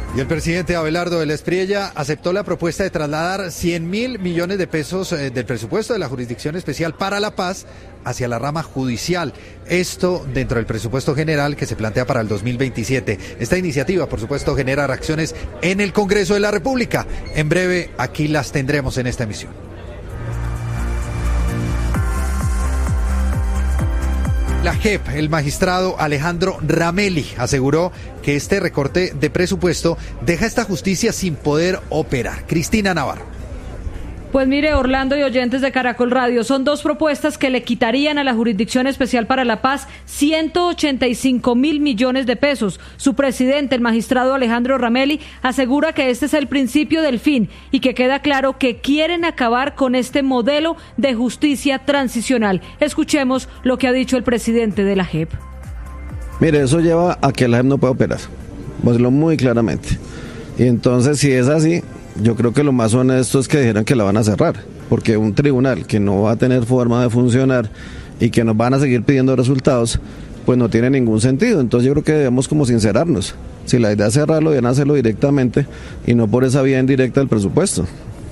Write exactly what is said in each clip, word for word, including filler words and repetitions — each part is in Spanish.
Y el presidente Abelardo de la Espriella aceptó la propuesta de trasladar cien mil millones de pesos eh, del presupuesto de la Jurisdicción Especial para la Paz hacia la rama judicial. Esto dentro del presupuesto general que se plantea para el dos mil veintisiete. Esta iniciativa, por supuesto, genera reacciones en el Congreso de la República. En breve, aquí las tendremos en esta emisión. La J E P, el magistrado Alejandro Ramelli, aseguró que este recorte de presupuesto deja a esta justicia sin poder operar. Cristina Navarro. Pues mire, Orlando y oyentes de Caracol Radio, son dos propuestas que le quitarían a la Jurisdicción Especial para la Paz ciento ochenta y cinco mil millones de pesos. Su presidente, el magistrado Alejandro Ramelli, asegura que este es el principio del fin y que queda claro que quieren acabar con este modelo de justicia transicional. Escuchemos lo que ha dicho el presidente de la J E P. Mire, eso lleva a que la J E P no pueda operar, pues lo muy claramente. Y entonces, si es así, yo creo que lo más honesto es que dijeran que la van a cerrar, porque un tribunal que no va a tener forma de funcionar y que nos van a seguir pidiendo resultados, pues no tiene ningún sentido. Entonces yo creo que debemos como sincerarnos. Si la idea es cerrarlo, deben hacerlo directamente y no por esa vía indirecta del presupuesto.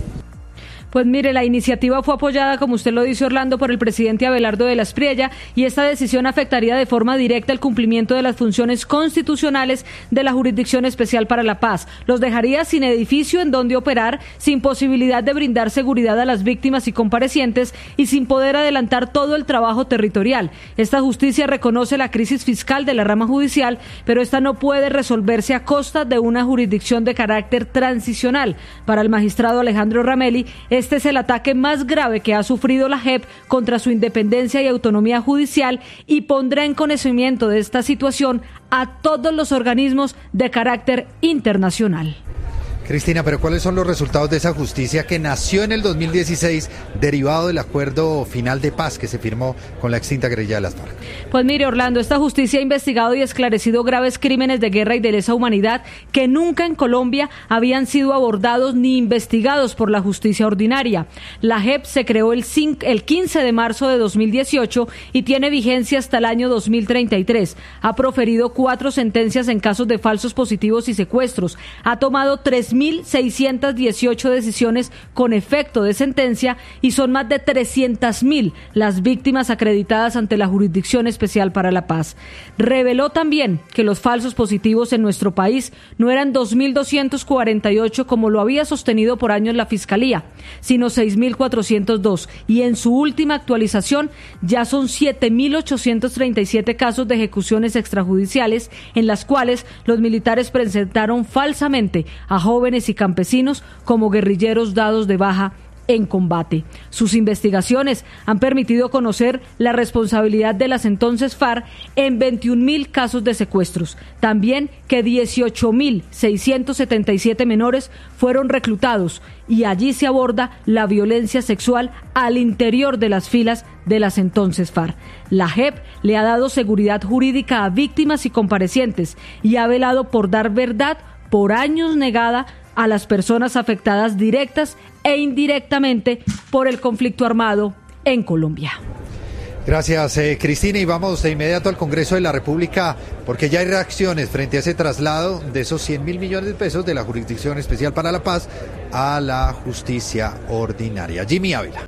Pues mire, la iniciativa fue apoyada, como usted lo dice, Orlando, por el presidente Abelardo de la Espriella, y esta decisión afectaría de forma directa el cumplimiento de las funciones constitucionales de la Jurisdicción Especial para la Paz. Los dejaría sin edificio en donde operar, sin posibilidad de brindar seguridad a las víctimas y comparecientes y sin poder adelantar todo el trabajo territorial. Esta justicia reconoce la crisis fiscal de la rama judicial, pero esta no puede resolverse a costa de una jurisdicción de carácter transicional. Para el magistrado Alejandro Ramelli, este es el ataque más grave que ha sufrido la J E P contra su independencia y autonomía judicial y pondrá en conocimiento de esta situación a todos los organismos de carácter internacional. Cristina, pero ¿cuáles son los resultados de esa justicia que nació en el dos mil dieciséis, derivado del acuerdo final de paz que se firmó con la extinta guerrilla de las FARC? Pues mire, Orlando, esta justicia ha investigado y esclarecido graves crímenes de guerra y de lesa humanidad que nunca en Colombia habían sido abordados ni investigados por la justicia ordinaria. La J E P se creó el, cinco, el quince de marzo de dos mil dieciocho y tiene vigencia hasta el año dos mil treinta y tres. Ha proferido cuatro sentencias en casos de falsos positivos y secuestros. Ha tomado tres mil seiscientas dieciocho decisiones con efecto de sentencia y son más de trescientas mil las víctimas acreditadas ante la Jurisdicción Especial para la Paz. Reveló también que los falsos positivos en nuestro país no eran dos mil doscientos cuarenta y ocho como lo había sostenido por años la Fiscalía, sino seis mil cuatrocientos dos, y en su última actualización ya son siete mil ochocientos treinta y siete casos de ejecuciones extrajudiciales en las cuales los militares presentaron falsamente a jóvenes y campesinos como guerrilleros dados de baja en combate. Sus investigaciones han permitido conocer la responsabilidad de las entonces FARC en veintiún mil casos de secuestros. También que dieciocho mil seiscientos setenta y siete menores fueron reclutados y allí se aborda la violencia sexual al interior de las filas de las entonces FARC. La J E P le ha dado seguridad jurídica a víctimas y comparecientes y ha velado por dar verdad por años negada a las personas afectadas directas e indirectamente por el conflicto armado en Colombia. Gracias, eh, Cristina, y vamos de inmediato al Congreso de la República porque ya hay reacciones frente a ese traslado de esos cien mil millones de pesos de la Jurisdicción Especial para la Paz a la justicia ordinaria. Jimmy Ávila.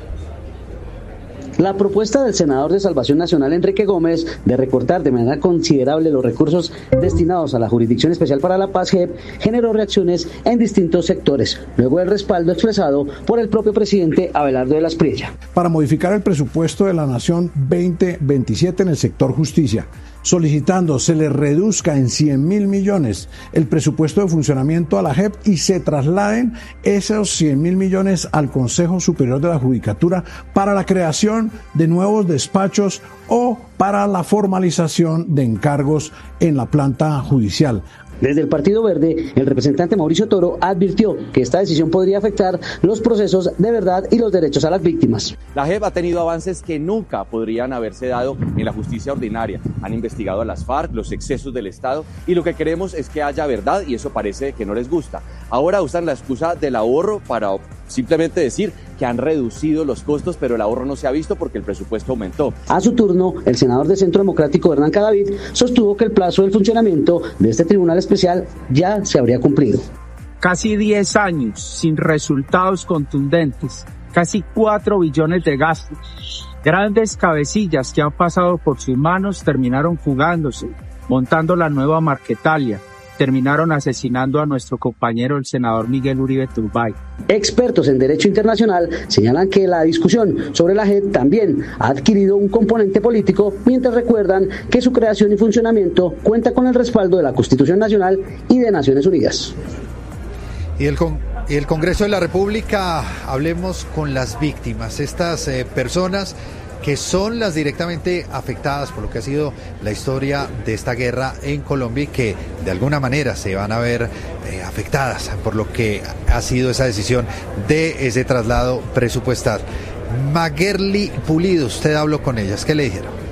La propuesta del senador de Salvación Nacional, Enrique Gómez, de recortar de manera considerable los recursos destinados a la Jurisdicción Especial para la Paz, J E P, generó reacciones en distintos sectores, luego del respaldo expresado por el propio presidente Abelardo de la Espriella. Para modificar el presupuesto de la Nación veinte veintisiete en el sector justicia, solicitando se le reduzca en cien mil millones el presupuesto de funcionamiento a la J E P y se trasladen esos cien mil millones al Consejo Superior de la Judicatura para la creación de nuevos despachos o para la formalización de encargos en la planta judicial. Desde el Partido Verde, el representante Mauricio Toro advirtió que esta decisión podría afectar los procesos de verdad y los derechos a las víctimas. La J E P ha tenido avances que nunca podrían haberse dado en la justicia ordinaria. Han investigado a las FARC, los excesos del Estado, y lo que queremos es que haya verdad, y eso parece que no les gusta. Ahora usan la excusa del ahorro para simplemente decir que han reducido los costos, pero el ahorro no se ha visto porque el presupuesto aumentó. A su turno, el senador de Centro Democrático, Hernán Cadavid, sostuvo que el plazo del funcionamiento de este tribunal especial ya se habría cumplido. Casi diez años sin resultados contundentes, casi cuatro billones de gastos. Grandes cabecillas que han pasado por sus manos terminaron fugándose, montando la nueva Marquetalia. Terminaron asesinando a nuestro compañero el senador Miguel Uribe Turbay. Expertos en derecho internacional señalan que la discusión sobre la J E P también ha adquirido un componente político, mientras recuerdan que su creación y funcionamiento cuenta con el respaldo de la Constitución Nacional y de Naciones Unidas. Y el, con, y el Congreso de la República, hablemos con las víctimas, estas eh, personas que son las directamente afectadas por lo que ha sido la historia de esta guerra en Colombia y que de alguna manera se van a ver eh, afectadas por lo que ha sido esa decisión de ese traslado presupuestal. Maguerli Pulido, usted habló con ellas, ¿qué le dijeron?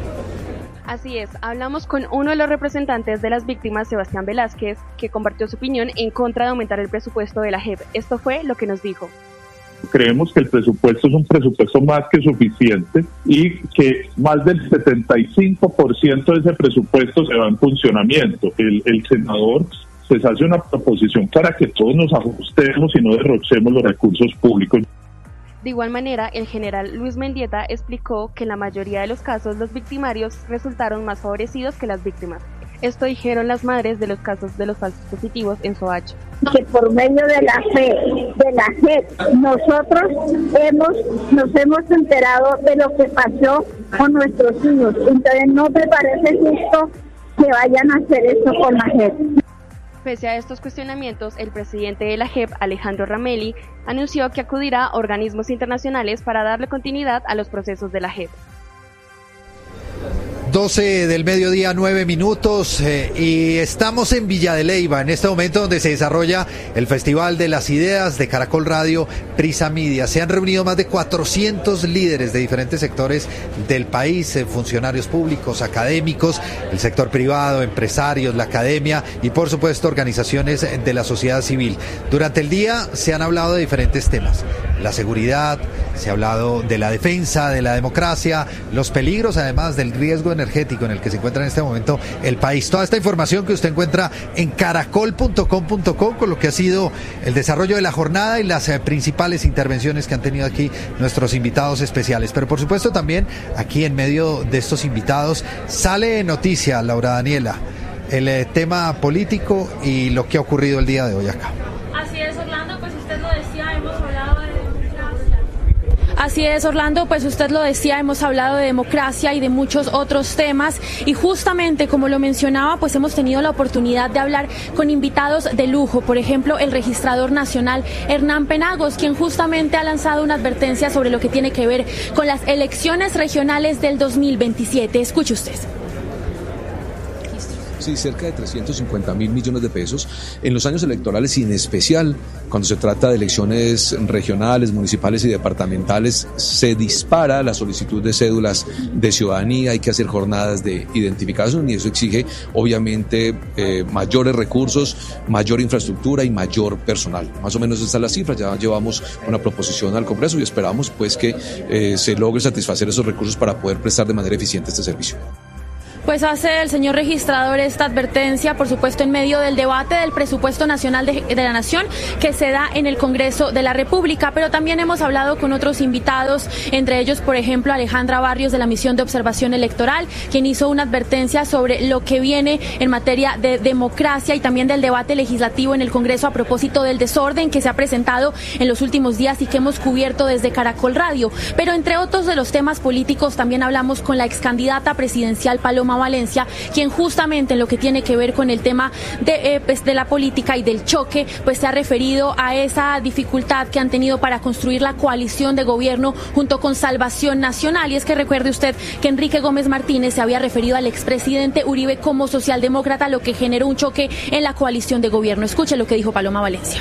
Así es, hablamos con uno de los representantes de las víctimas, Sebastián Velázquez, que compartió su opinión en contra de aumentar el presupuesto de la J E P. Esto fue lo que nos dijo. Creemos que el presupuesto es un presupuesto más que suficiente y que más del setenta y cinco por ciento de ese presupuesto se va en funcionamiento. El, el senador se hace una proposición para que todos nos ajustemos y no derrochemos los recursos públicos. De igual manera, el general Luis Mendieta explicó que en la mayoría de los casos los victimarios resultaron más favorecidos que las víctimas. Esto dijeron las madres de los casos de los falsos positivos en Soacha. Que por medio de la fe, de la J E P, nosotros hemos, nos hemos enterado de lo que pasó con nuestros hijos. Entonces no me parece justo que vayan a hacer eso con la J E P. Pese a estos cuestionamientos, el presidente de la J E P, Alejandro Ramelli, anunció que acudirá a organismos internacionales para darle continuidad a los procesos de la J E P. doce del mediodía, nueve minutos, eh, y estamos en Villa de Leyva, en este momento donde se desarrolla el Festival de las Ideas de Caracol Radio, Prisa Media. Se han reunido más de cuatrocientos líderes de diferentes sectores del país, eh, funcionarios públicos, académicos, el sector privado, empresarios, la academia y por supuesto organizaciones de la sociedad civil. Durante el día se han hablado de diferentes temas: la seguridad, se ha hablado de la defensa de la democracia, los peligros además del riesgo energético en el que se encuentra en este momento el país. Toda esta información que usted encuentra en caracol punto com punto co con lo que ha sido el desarrollo de la jornada y las eh, principales intervenciones que han tenido aquí nuestros invitados especiales. Pero por supuesto también aquí en medio de estos invitados sale noticia, Laura Daniela, el eh, tema político y lo que ha ocurrido el día de hoy acá. Así es, Orlando, pues usted lo decía, hemos hablado de... Así es, Orlando, pues usted lo decía, hemos hablado de democracia y de muchos otros temas y justamente como lo mencionaba, pues hemos tenido la oportunidad de hablar con invitados de lujo, por ejemplo, el registrador nacional Hernán Penagos, quien justamente ha lanzado una advertencia sobre lo que tiene que ver con las elecciones regionales del dos mil veintisiete. Escuche usted. Sí, cerca de trescientos cincuenta mil millones de pesos en los años electorales y en especial cuando se trata de elecciones regionales, municipales y departamentales, se dispara la solicitud de cédulas de ciudadanía, hay que hacer jornadas de identificación y eso exige obviamente eh, mayores recursos, mayor infraestructura y mayor personal. Más o menos esta es la cifra, ya llevamos una proposición al Congreso y esperamos pues que eh, se logre satisfacer esos recursos para poder prestar de manera eficiente este servicio. Pues hace el señor registrador esta advertencia, por supuesto, en medio del debate del presupuesto nacional de, de la Nación que se da en el Congreso de la República, pero también hemos hablado con otros invitados, entre ellos, por ejemplo, Alejandra Barrios de la Misión de Observación Electoral, quien hizo una advertencia sobre lo que viene en materia de democracia y también del debate legislativo en el Congreso a propósito del desorden que se ha presentado en los últimos días y que hemos cubierto desde Caracol Radio. Pero entre otros de los temas políticos también hablamos con la excandidata presidencial Paloma Valencia, quien justamente en lo que tiene que ver con el tema de, eh, pues de la política y del choque, pues se ha referido a esa dificultad que han tenido para construir la coalición de gobierno junto con Salvación Nacional. Y es que recuerde usted que Enrique Gómez Martínez se había referido al expresidente Uribe como socialdemócrata, lo que generó un choque en la coalición de gobierno. Escuche lo que dijo Paloma Valencia.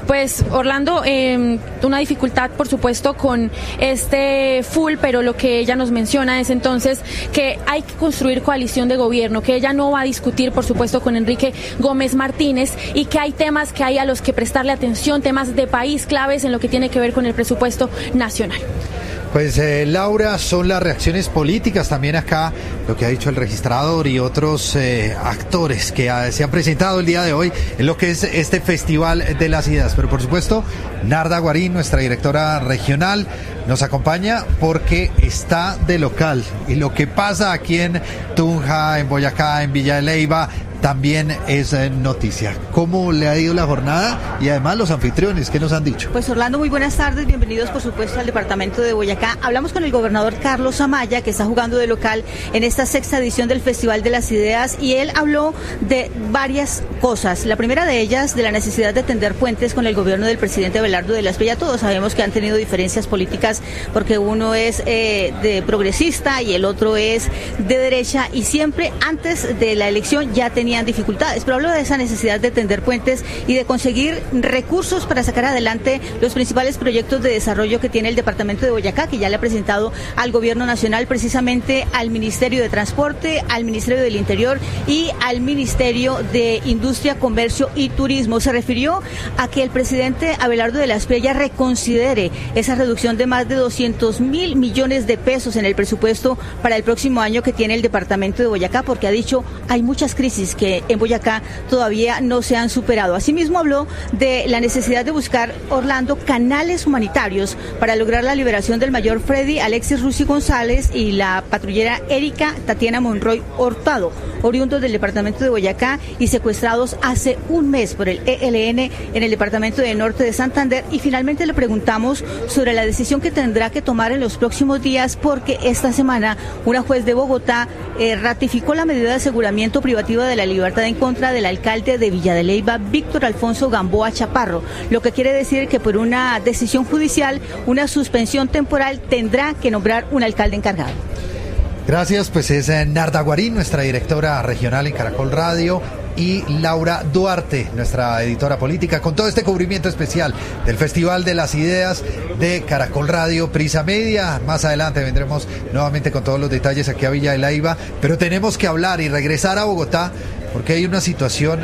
Pues Orlando, eh, una dificultad por supuesto con este full, pero lo que ella nos menciona es entonces que hay que construir coalición de gobierno, que ella no va a discutir por supuesto con Enrique Gómez Martínez y que hay temas que hay a los que prestarle atención, temas de país claves en lo que tiene que ver con el presupuesto nacional. Pues eh, Laura, son las reacciones políticas también acá, lo que ha dicho el registrador y otros eh, actores que ha, se han presentado el día de hoy en lo que es este Festival de las Ideas. Pero por supuesto, Narda Guarín, nuestra directora regional, nos acompaña porque está de local. Y lo que pasa aquí en Tunja, en Boyacá, en Villa de Leyva, también es eh, noticia. ¿Cómo le ha ido la jornada? Y además los anfitriones, ¿qué nos han dicho? Pues Orlando, muy buenas tardes, bienvenidos por supuesto al departamento de Boyacá. Hablamos con el gobernador Carlos Amaya, que está jugando de local en esta sexta edición del Festival de las Ideas, y él habló de varias cosas. La primera de ellas, de la necesidad de tender puentes con el gobierno del presidente Abelardo de la Espriella. Todos sabemos que han tenido diferencias políticas porque uno es eh, de progresista y el otro es de derecha, y siempre antes de la elección ya tenía dificultades, pero hablo de esa necesidad de tender puentes y de conseguir recursos para sacar adelante los principales proyectos de desarrollo que tiene el departamento de Boyacá, que ya le ha presentado al gobierno nacional, precisamente al Ministerio de Transporte, al Ministerio del Interior y al Ministerio de Industria, Comercio y Turismo. Se refirió a que el presidente Abelardo de la Espriella reconsidere esa reducción de más de doscientos mil millones de pesos en el presupuesto para el próximo año que tiene el departamento de Boyacá, porque ha dicho hay muchas crisis que en Boyacá todavía no se han superado. Asimismo habló de la necesidad de buscar, Orlando, canales humanitarios para lograr la liberación del mayor Freddy Alexis Rusi González y la patrullera Erika Tatiana Monroy Hurtado, oriundos del departamento de Boyacá y secuestrados hace un mes por el E L N en el departamento del norte de Santander. Y finalmente le preguntamos sobre la decisión que tendrá que tomar en los próximos días, porque esta semana una juez de Bogotá eh, ratificó la medida de aseguramiento privativa de la libertad en contra del alcalde de Villa de Leyva, Víctor Alfonso Gamboa Chaparro, lo que quiere decir que por una decisión judicial, una suspensión temporal, tendrá que nombrar un alcalde encargado. Gracias, pues es Narda Guarín, nuestra directora regional en Caracol Radio, y Laura Duarte, nuestra editora política, con todo este cubrimiento especial del Festival de las Ideas de Caracol Radio, Prisa Media. Más adelante vendremos nuevamente con todos los detalles aquí a Villa de Leyva, pero tenemos que hablar y regresar a Bogotá porque hay una situación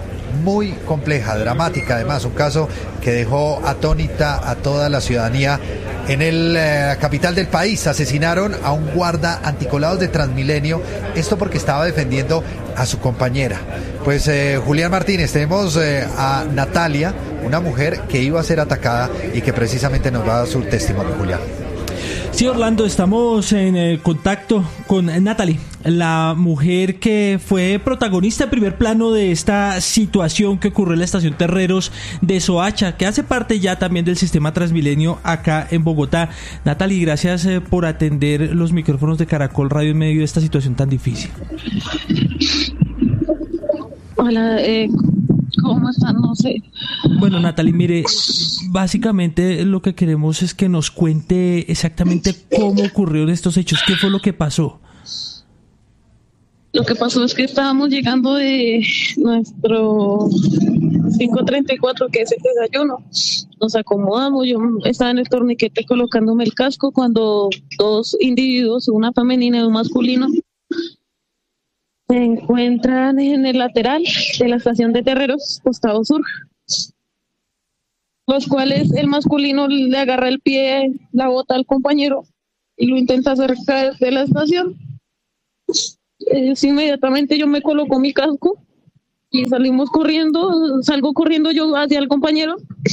muy compleja, dramática además, un caso que dejó atónita a toda la ciudadanía en el, eh, la capital del país. Asesinaron a un guarda anticolados de Transmilenio, esto porque estaba defendiendo a su compañera. Pues eh, Julián Martínez, tenemos eh, a Natalia, una mujer que iba a ser atacada y que precisamente nos va a dar su testimonio. Julián. Sí, Orlando, estamos en eh, contacto con Natalie, la mujer que fue protagonista en primer plano de esta situación que ocurrió en la estación Terreros de Soacha, que hace parte ya también del sistema Transmilenio acá en Bogotá. Natalie, gracias eh, por atender los micrófonos de Caracol Radio en medio de esta situación tan difícil. Hola, eh, ¿cómo están? No sé. Bueno, Natalie, mire, básicamente lo que queremos es que nos cuente exactamente cómo ocurrieron estos hechos, qué fue lo que pasó. Lo que pasó es que estábamos llegando de nuestro cinco treinta y cuatro, que es el desayuno. Nos acomodamos, yo estaba en el torniquete colocándome el casco cuando dos individuos, una femenina y un masculino, se encuentran en el lateral de la estación de Terreros, costado sur, los cuales el masculino le agarra el pie, la bota al compañero y lo intenta acercar de la estación. Eh, inmediatamente yo me coloco mi casco y salimos corriendo, salgo corriendo yo hacia el compañero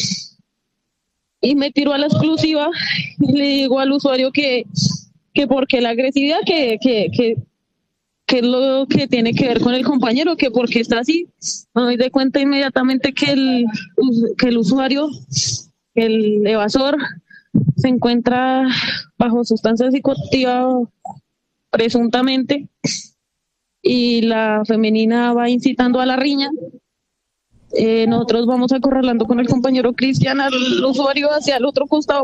y me tiro a la exclusiva y le digo al usuario que, que porque la agresividad que, que, que que es lo que tiene que ver con el compañero, que porque está así. Me doy de cuenta inmediatamente que el, que el usuario, el evasor, se encuentra bajo sustancia psicoactiva presuntamente, y la femenina va incitando a la riña. Eh, nosotros vamos acorralando con el compañero Cristian al usuario hacia el otro costado